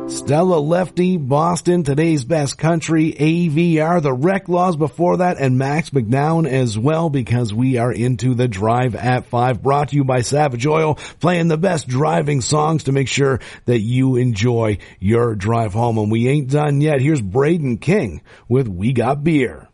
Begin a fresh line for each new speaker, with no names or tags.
Stella Lefty, Boston, Today's Best Country, AVR, the Wreck Laws before that, and Max McNown as well, because we are into the Drive at 5, brought to you by Savage Oil, playing the best driving songs to make sure that you enjoy your drive home. And we ain't done yet. Here's Braden King with We Got Beer.